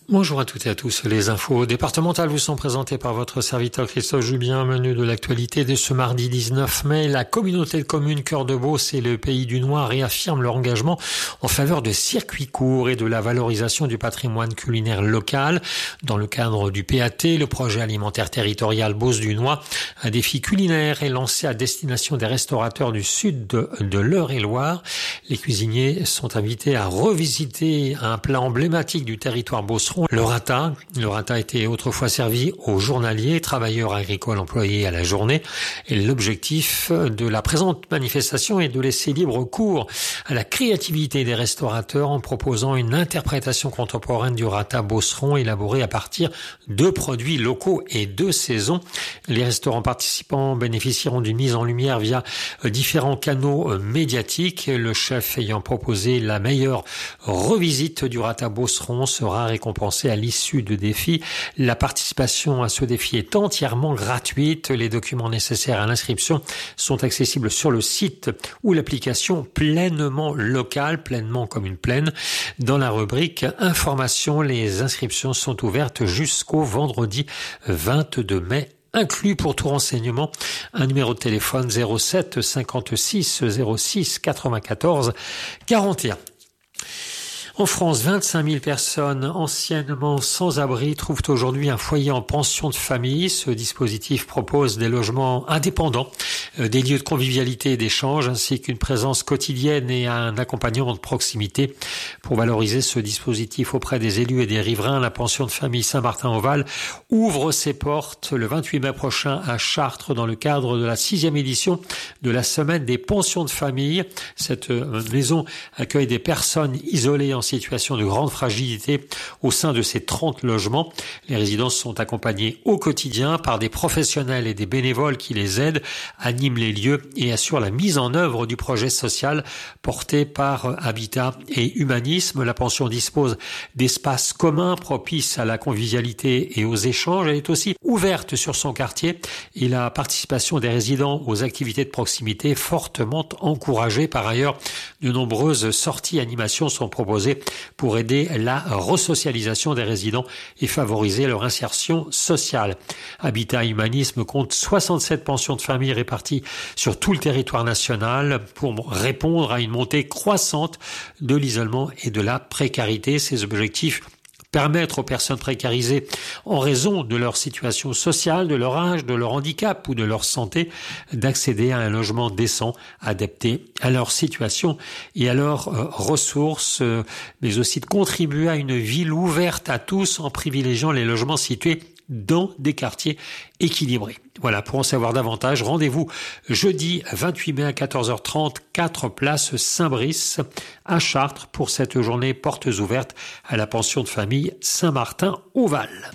Bonjour à toutes et à tous. Les infos départementales vous sont présentées par votre serviteur Christophe Jubien. Menu de l'actualité de ce mardi 19 mai. La communauté de communes Cœur de Beauce et le Pays du Noir réaffirment leur engagement en faveur de circuits courts et de la valorisation du patrimoine culinaire local. Dans le cadre du PAT, le projet alimentaire territorial Beauce du Noir, un défi culinaire est lancé à destination des restaurateurs du sud de l'Eure-et-Loire. Les cuisiniers sont invités à revisiter un plat emblématique du territoire beauceron, le rata. Le rata était autrefois servi aux journaliers, travailleurs agricoles employés à la journée. Et l'objectif de la présente manifestation est de laisser libre cours à la créativité des restaurateurs en proposant une interprétation contemporaine du rata beauceron élaborée à partir de produits locaux et de saison. Les restaurants participants bénéficieront d'une mise en lumière via différents canaux médiatiques. Le chef ayant proposé la meilleure revisite du rata beauceron sera récompensé à l'issue du défi. La participation à ce défi est entièrement gratuite. Les documents nécessaires à l'inscription sont accessibles sur le site ou l'application Pleinement Local, pleinement comme une plaine. Dans la rubrique Informations, les inscriptions sont ouvertes jusqu'au vendredi 22 mai. Inclus pour tout renseignement, un numéro de téléphone 07 56 06 94 41. En France, 25 000 personnes anciennement sans abri trouvent aujourd'hui un foyer en pension de famille. Ce dispositif propose des logements indépendants, des lieux de convivialité et d'échange, ainsi qu'une présence quotidienne et un accompagnement de proximité. Pour valoriser ce dispositif auprès des élus et des riverains, la pension de famille Saint-Martin-au-Val ouvre ses portes le 28 mai prochain à Chartres dans le cadre de la 6e édition de la semaine des pensions de famille. Cette maison accueille des personnes isolées en situation de grande fragilité au sein de ces 30 logements. Les résidences sont accompagnées au quotidien par des professionnels et des bénévoles qui les aident, animent les lieux et assurent la mise en œuvre du projet social porté par Habitat et Humanisme. La pension dispose d'espaces communs propices à la convivialité et aux échanges. Elle est aussi ouverte sur son quartier et la participation des résidents aux activités de proximité est fortement encouragée. Par ailleurs, de nombreuses sorties et animations sont proposées pour aider la resocialisation des résidents et favoriser leur insertion sociale. Habitat Humanisme compte 67 pensions de famille réparties sur tout le territoire national pour répondre à une montée croissante de l'isolement et de la précarité. Ces objectifs: permettre aux personnes précarisées en raison de leur situation sociale, de leur âge, de leur handicap ou de leur santé d'accéder à un logement décent, adapté à leur situation et à leurs ressources, mais aussi de contribuer à une ville ouverte à tous en privilégiant les logements situés dans des quartiers équilibrés. Voilà, pour en savoir davantage, rendez-vous jeudi 28 mai à 14h30, 4 place Saint-Brice à Chartres pour cette journée portes ouvertes à la pension de famille Saint-Martin-au-Val.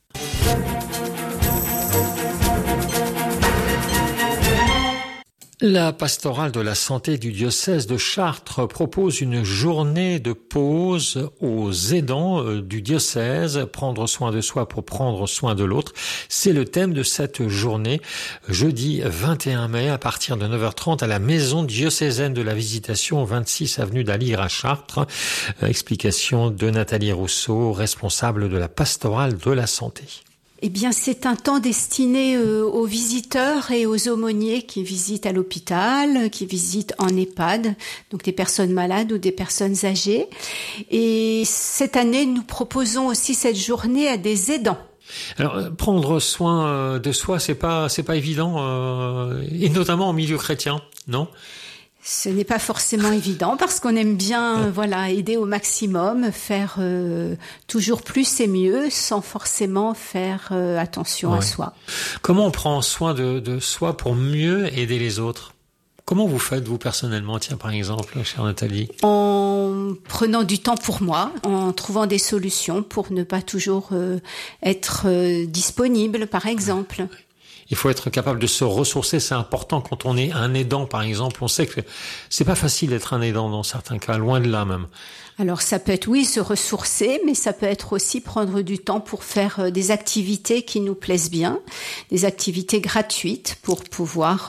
La pastorale de la santé du diocèse de Chartres propose une journée de pause aux aidants du diocèse. Prendre soin de soi pour prendre soin de l'autre. C'est le thème de cette journée, jeudi 21 mai à partir de 9h30 à la maison diocésaine de la Visitation, 26 avenue d'Aligre à Chartres. Explication de Nathalie Rousseau, responsable de la pastorale de la santé. Eh bien, c'est un temps destiné aux visiteurs et aux aumôniers qui visitent à l'hôpital, qui visitent en EHPAD, donc des personnes malades ou des personnes âgées. Et cette année, nous proposons aussi cette journée à des aidants. Alors, prendre soin de soi, c'est pas évident, et notamment en milieu chrétien, non ? Ce n'est pas forcément évident parce qu'on aime bien aider au maximum, faire toujours plus et mieux sans forcément faire attention à soi. Comment on prend soin de soi pour mieux aider les autres ? Comment vous faites, vous, personnellement, tiens, par exemple, chère Nathalie ? En prenant du temps pour moi, en trouvant des solutions pour ne pas toujours être disponible, par exemple. Il faut être capable de se ressourcer, c'est important quand on est un aidant par exemple. On sait que c'est pas facile d'être un aidant dans certains cas, loin de là même. Alors ça peut être, oui, se ressourcer, mais ça peut être aussi prendre du temps pour faire des activités qui nous plaisent bien, des activités gratuites pour pouvoir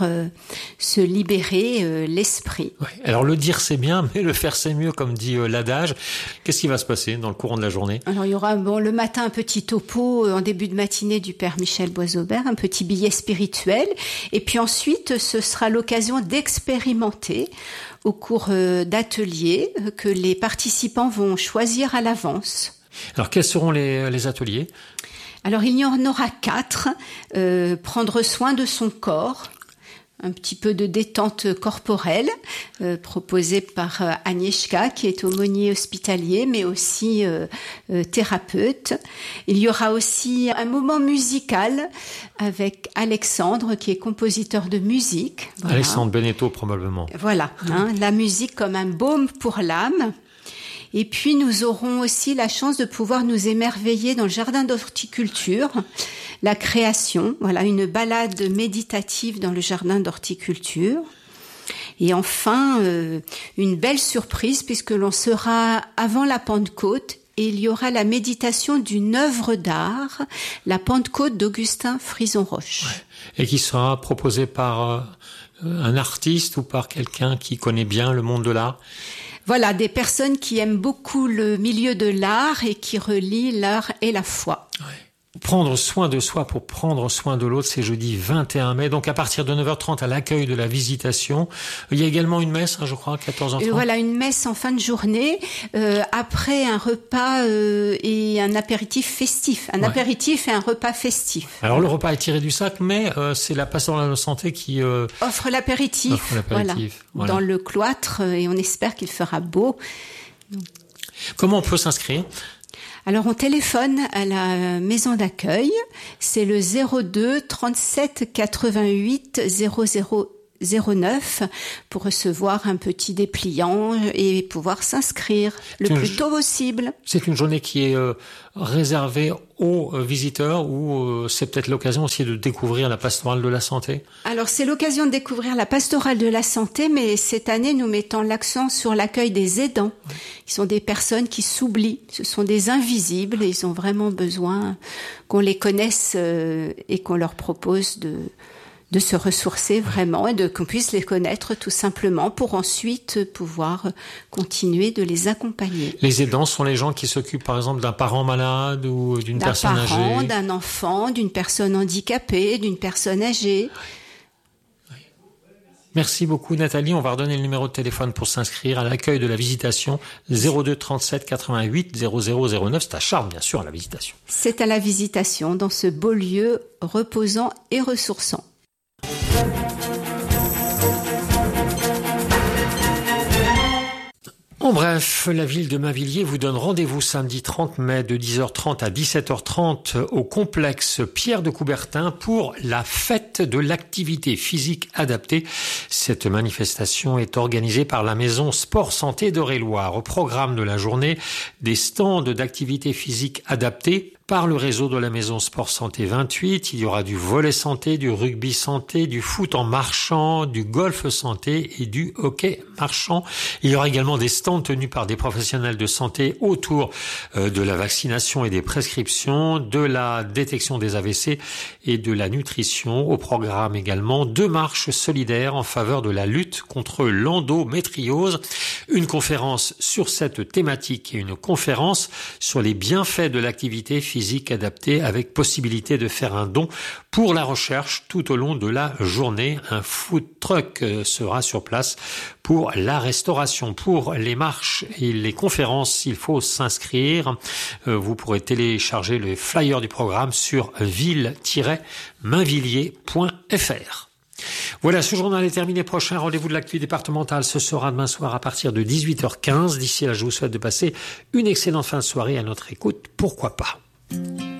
se libérer l'esprit. Ouais. Alors le dire c'est bien, mais le faire c'est mieux, comme dit l'adage. Qu'est-ce qui va se passer dans le courant de la journée? Alors il y aura le matin un petit topo en début de matinée du Père Michel Boisaubert, un petit billet spirituel, et puis ensuite ce sera l'occasion d'expérimenter au cours d'ateliers que les participants vont choisir à l'avance. Alors, quels seront les ateliers? Alors, il y en aura 4. Prendre soin de son corps, un petit peu de détente corporelle, proposée par Agnieszka, qui est aumônier hospitalier, mais aussi thérapeute. Il y aura aussi un moment musical avec Alexandre, qui est compositeur de musique. Voilà. Alexandre Beneteau, probablement. Voilà, la musique comme un baume pour l'âme. Et puis, nous aurons aussi la chance de pouvoir nous émerveiller dans le jardin d'horticulture, la création, voilà, une balade méditative dans le jardin d'horticulture. Et enfin, une belle surprise puisque l'on sera avant la Pentecôte et il y aura la méditation d'une œuvre d'art, la Pentecôte d'Augustin Frison-Roche. Ouais. Et qui sera proposée par un artiste ou par quelqu'un qui connaît bien le monde de l'art? Voilà, des personnes qui aiment beaucoup le milieu de l'art et qui relient l'art et la foi. Ouais. Prendre soin de soi pour prendre soin de l'autre, c'est jeudi 21 mai. Donc à partir de 9h30 à l'accueil de la visitation. Il y a également une messe, je crois, 14h30. Voilà, une messe en fin de journée, après un repas et un apéritif festif. Un apéritif et un repas festif. Alors le repas est tiré du sac, mais c'est la pastorale de santé qui offre l'apéritif. Voilà. Dans le cloître, et on espère qu'il fera beau. Donc. Comment on peut s'inscrire? Alors, on téléphone à la maison d'accueil. C'est le 02 37 88 00 09 pour recevoir un petit dépliant et pouvoir s'inscrire le plus tôt possible. C'est une journée qui est réservée aux visiteurs ou c'est peut-être l'occasion aussi de découvrir la pastorale de la santé? Alors c'est l'occasion de découvrir la pastorale de la santé, mais cette année nous mettons l'accent sur l'accueil des aidants. Ils sont des personnes qui s'oublient, ce sont des invisibles et ils ont vraiment besoin qu'on les connaisse et qu'on leur propose de se ressourcer vraiment et qu'on puisse les connaître tout simplement pour ensuite pouvoir continuer de les accompagner. Les aidants sont les gens qui s'occupent par exemple d'un parent malade ou d'une personne âgée. D'un parent, d'un enfant, d'une personne handicapée, d'une personne âgée. Oui. Merci beaucoup Nathalie. On va redonner le numéro de téléphone pour s'inscrire à l'accueil de la visitation 02 37 88 00 09. C'est à Charmes bien sûr à la visitation. C'est à la visitation dans ce beau lieu reposant et ressourçant. En bref, la ville de Mainvilliers vous donne rendez-vous samedi 30 mai de 10h30 à 17h30 au complexe Pierre de Coubertin pour la fête de l'activité physique adaptée. Cette manifestation est organisée par la maison Sport Santé d'Eure-et-Loir. Au programme de la journée, des stands d'activité physique adaptée par le réseau de la maison Sport Santé 28, il y aura du volley santé, du rugby santé, du foot en marchant, du golf santé et du hockey marchand. Il y aura également des stands tenus par des professionnels de santé autour de la vaccination et des prescriptions, de la détection des AVC et de la nutrition. Au programme également 2 marches solidaires en faveur de la lutte contre l'endométriose. Une conférence sur cette thématique et une conférence sur les bienfaits de l'activité physique adaptée avec possibilité de faire un don pour la recherche tout au long de la journée. Un food truck sera sur place pour la restauration. Pour les marches et les conférences, il faut s'inscrire. Vous pourrez télécharger le flyer du programme sur ville-mainvilliers.fr. Voilà, ce journal est terminé. Prochain rendez-vous de l'actu départementale, ce sera demain soir à partir de 18h15. D'ici là, je vous souhaite de passer une excellente fin de soirée à notre écoute. Pourquoi pas?